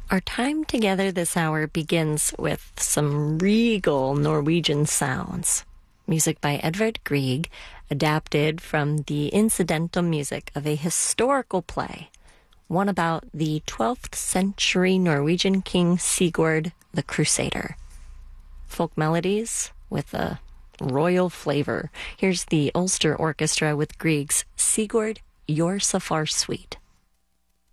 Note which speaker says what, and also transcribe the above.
Speaker 1: Our time together this hour begins with some regal Norwegian sounds. Music by Edvard Grieg, adapted from the incidental music of a historical play, one about the 12th century Norwegian king Sigurd the Crusader. Folk melodies with a royal flavor. Here's the Ulster Orchestra with Grieg's Sigurd Your Safar Suite.